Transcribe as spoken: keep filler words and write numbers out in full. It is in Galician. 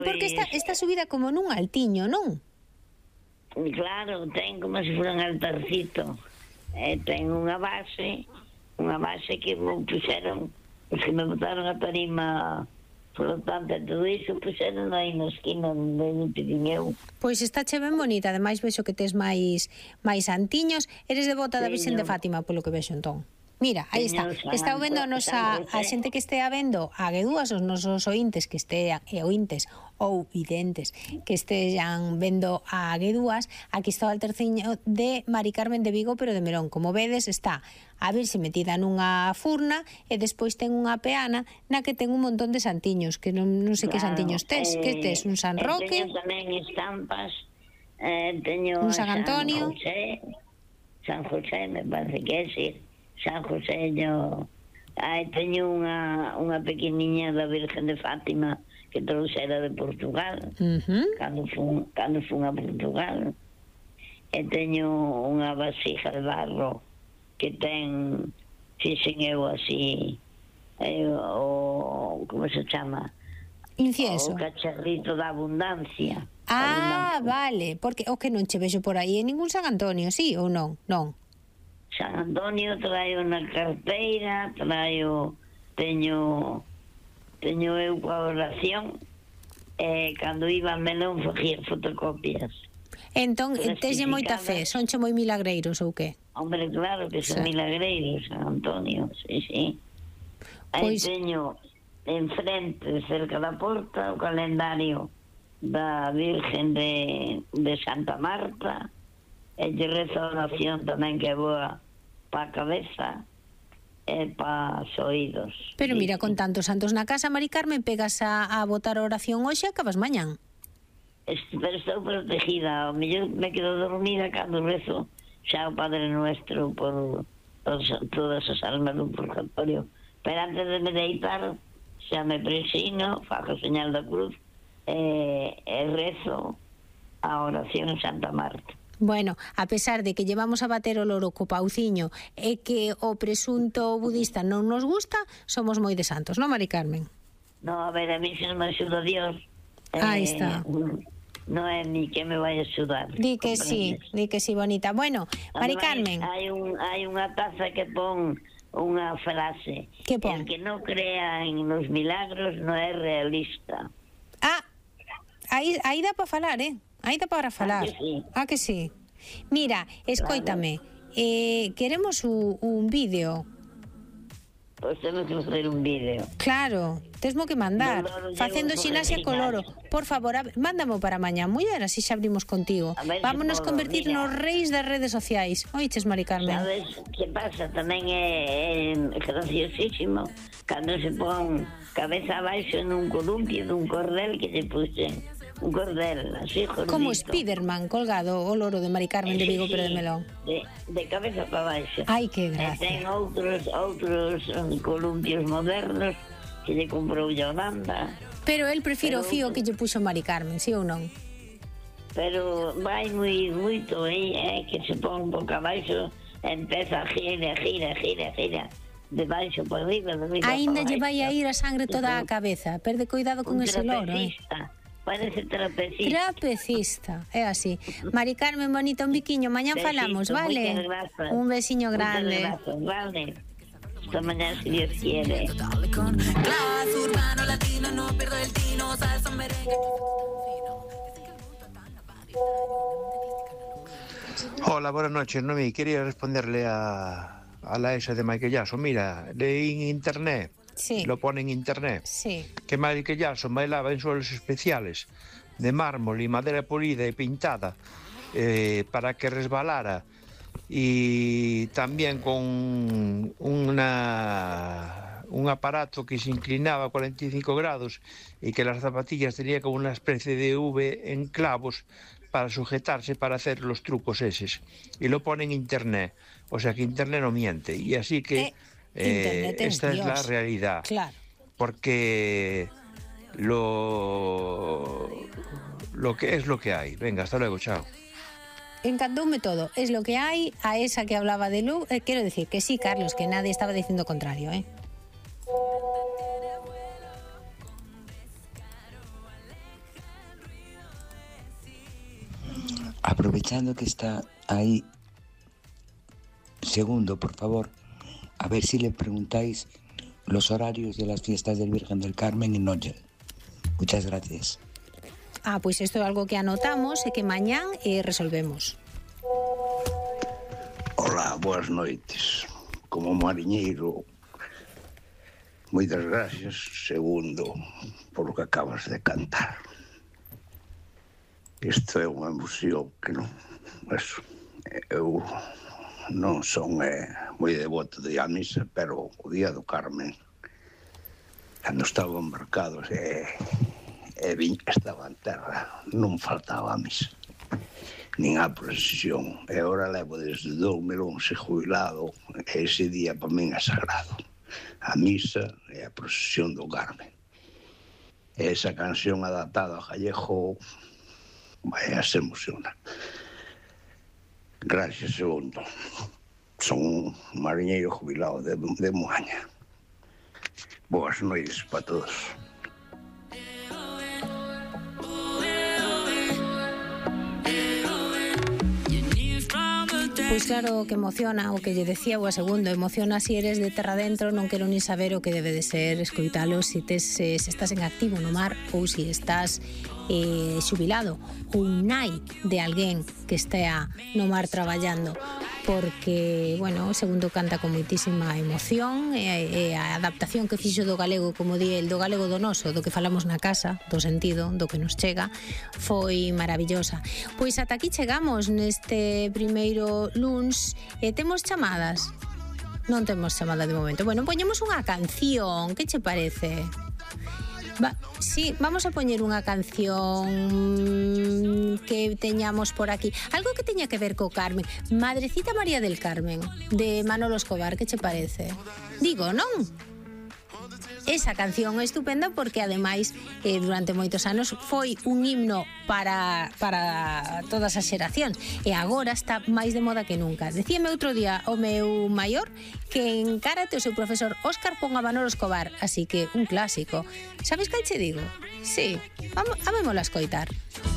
Porque está, está subida como nun altiño, non? Claro, ten como se fora un altarcito. Eh, ten unha base, unha base que me puxeron, os que me botaron a tarima flotante e todo iso, puxeron aí na esquina onde me pedín eu. Pois está che ben bonita, ademais vexo que tes máis máis antiños. Eres devota da Virxen de Fátima, polo que vexo entón. Mira, aí está. Está vendo a nosa, a xente que estea vendo a Guedúas, os nosos ointes que estean, e ointes ou videntes que estean vendo a Guedúas. Aquí está o altarciño de Mari Carmen de Vigo, pero de Melón. Como vedes, está a Virxe metida nunha furna e despois ten unha peana na que ten un montón de santiños, que non, non sei claro, que santiños tes. Eh, que tes? Un San Roque? Teño tamén estampas, eh, teño un San Antonio. San José, San José, me parece que é, sí. San José, yo... Ai, teño unha, unha pequeniña da Virgen de Fátima que trouxera de Portugal, uh-huh. cando, fun, cando fun a Portugal. E teño unha vasija de barro que ten, fixen eu así, eh, o... como se chama? Incienso. O cacharrito da abundancia. Ah, abundancia. Vale, porque o que non che vexo por aí en ningún San Antonio, sí ou non? Non. San Antonio traio na carteira, traio, teño, teño eu coa oración, e cando iba a Melón facía fotocopias. Entón, teñe moita fe, sonche moi milagreiros ou que? Hombre, claro que son sí. milagreiros, San Antonio, sí, sí. Aí pues... teño enfrente, cerca da porta, o calendario da Virgen de, de Santa Marta, e lle rezo a oración tamén que é boa pa a cabeza e pa os oídos. Pero mira, con tantos santos na casa, Mari Carmen, pegas a, a botar a oración hoxe e acabas mañán. Est, pero estou protegida, o mellor me quedo dormida cando rezo xa o Padre Nuestro por, por todas as almas do purgatorio. Pero antes de me deitar, xa me presino, fago señal da cruz e, e rezo a oración en Santa Marta. Bueno, a pesar de que llevamos a bater o loro co pauciño e que o presunto budista non nos gusta, somos moi de santos, non, Mari Carmen? No, a ver, a mí se non me axuda Dios. Aí eh, está. Non é ni que me vai a axudar. Di que sí, di que sí, bonita. Bueno, Mari Carmen. Hai un, hai unha taza que pon unha frase. Que pon? El que non crea en los milagros non é realista. Ah, aí, aí dá para falar, eh? Aí dá para falar. Ah, que sí. Ah, que sí. Mira, escóitame, claro. eh, queremos un, un vídeo. Pois temos que facer un vídeo. Claro, tesmo que mandar. Facendo xinasia co loro. Por favor, a, mándamo para mañá, muller, así xa abrimos contigo. Vámonos si convertir mira, nos reis das redes sociais. Oiches, Mari Carmen? Sabes que pasa? Tamén é, é graciosísimo cando se pon cabeza abaixo nun columpio dun cordel que se puxen. Un cordel, así gordito. Como Spiderman colgado o loro de Mari Carmen de Vigo, sí, pero de Melón. De, de cabeza para baixo. Ai, que gracia. E ten outros, outros um, columpios modernos que lle comprou Yolanda. Pero el prefiro o fío que lle puxo Mari Carmen, si ou non? Pero vai moi moito, eh, que se pon boca abaixo, empeza a gira, gira, gira, gira. De baixo por arriba, de arriba. Ainda lle vai a ir a sangre toda a cabeza. Perde cuidado con ese loro, eh. Parece trapecista. Trapecista, é así. Mari Carmen, bonita, un biquiño. Mañán falamos, vale? Un besiño grande. Gracias, vale. Hasta mañana, si Dios quiere. Hola, buenas noches. Noemí, quería responderle a, a la esa de Michael Jackson. Mira, leí en internet. Sí. Lo pone en internet. Sí. Que Michael Jackson bailaba en suelos especiales de mármol y madera pulida y pintada eh, para que resbalara, y también con una, un aparato que se inclinaba a cuarenta y cinco grados y que las zapatillas tenían como una especie de V en clavos para sujetarse, para hacer los trucos esos. Y lo pone en internet. O sea que internet no miente. Y así que... Eh. Eh, esta es, es la realidad, claro. Porque lo lo que es lo que hay. Venga, hasta luego, chao. Encantoume todo, es lo que hay. A esa que hablaba de Lu, eh, quiero decir que sí, Carlos, que nadie estaba diciendo contrario, ¿eh? aprovechando que está ahí, segundo, por favor, a ver si le preguntáis los horarios de las fiestas del Virgen del Carmen en Noche. Muchas gracias. Ah, pois isto é algo que anotamos e que mañán eh, resolvemos. Hola, boas noites. Como mariñeiro, moitas gracias, segundo, por lo que acabas de cantar. Isto é unha emoción que non... Eso, eu non son eh, moi devoto de a misa, pero o día do Carmen, cando estaba embarcado e, e vin, estaba en terra, non faltaba a misa, nin a procesión. E agora levo desde dos mil once jubilado, e ese día para min é sagrado. A misa e a procesión do Carmen. E esa canción adaptada a gallego vai a se emociona. Gracias, segundo. Son un mariñeiro jubilado de, de Moaña. Boas noites para todos. Pois claro que emociona o que lle decía o a segundo, emociona si eres de terra dentro, non quero ni saber o que debe de ser escoitalo si, tes, se estás en activo no mar ou si estás eh, xubilado ou nai de alguén que estea no mar traballando, porque, bueno, o segundo canta con moitísima emoción e, e a adaptación que fixo do galego, como di el, do galego do noso, do que falamos na casa, do sentido, do que nos chega, foi maravillosa. Pois ata aquí chegamos neste primeiro luns. E temos chamadas? Non temos chamada de momento. Bueno, poñemos unha canción, que che parece? Va, sí, vamos a poñer unha canción que teñamos por aquí. Algo que teña que ver co Carmen. Madrecita María del Carmen, de Manolo Escobar, que che parece? Digo, non? Esa canción é estupenda porque ademais eh, durante moitos anos foi un himno para, para todas as xeracións e agora está máis de moda que nunca. Decíame outro día o meu maior que encárate o seu profesor Óscar pon a Manolo Escobar, así que un clásico. Sabes cal che digo? Sí, vamos, a vémola escoitar.